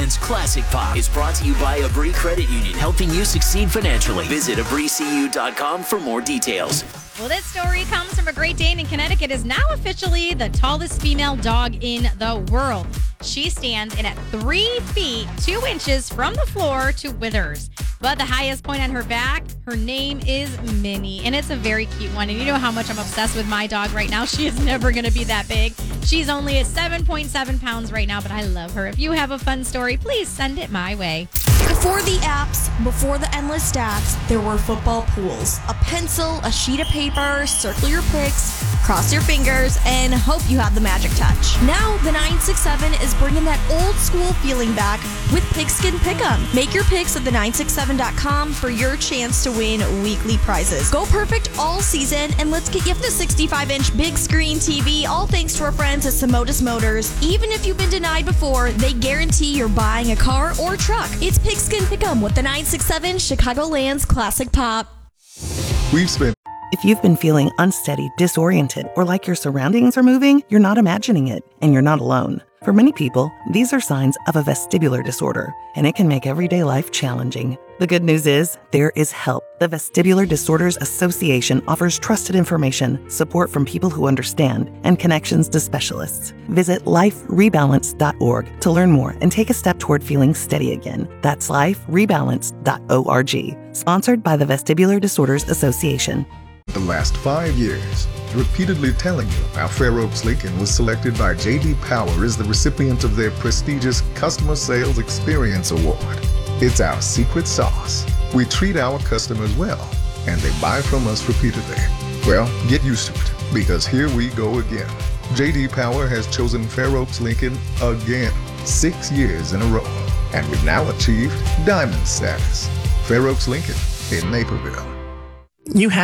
Chicagoland's Classic Pop is brought to you by Abri Credit Union, helping you succeed financially. Visit abricu.com for more details. Well, this story comes from a Great Dane in Connecticut, is now officially the tallest female dog in the world. She stands in at 3 feet, 2 inches from the floor to Withers. But the highest point on her back, her name is Minnie, and it's a very cute one. And you know how much I'm obsessed with my dog right now. She is never going to be that big. She's only at 7.7 pounds right now, but I love her. If you have a fun story, please send it my way. Before the apps, before the endless stats, there were football pools. A pencil, a sheet of paper, circle your picks, cross your fingers, and hope you have the magic touch. Now, the 967 is bringing that old school feeling back with Pigskin Pick'em. Make your picks at the967.com for your chance to win weekly prizes. Go perfect all season, and let's get you the 65-inch big screen TV, all thanks to our friends at Samotis Motors. Even if you've been denied before, they guarantee you're buying a car or truck. It's Pigskin Pick'em with the 967 Chicagoland's Classic Pop. If you've been feeling unsteady, disoriented, or like your surroundings are moving, you're not imagining it, and you're not alone. For many people, these are signs of a vestibular disorder, and it can make everyday life challenging. The good news is, there is help. The Vestibular Disorders Association offers trusted information, support from people who understand, and connections to specialists. Visit liferebalance.org to learn more and take a step toward feeling steady again. That's liferebalance.org. Sponsored by the Vestibular Disorders Association. The last 5 years, repeatedly telling you how Fair Oaks Lincoln was selected by J.D. Power as the recipient of their prestigious Customer Sales Experience Award. It's our secret sauce. We treat our customers well, and they buy from us repeatedly. Well, get used to it, because here we go again. J.D. Power has chosen Fair Oaks Lincoln again, 6 years in a row, and we've now achieved Diamond status. Fair Oaks Lincoln in Naperville. You have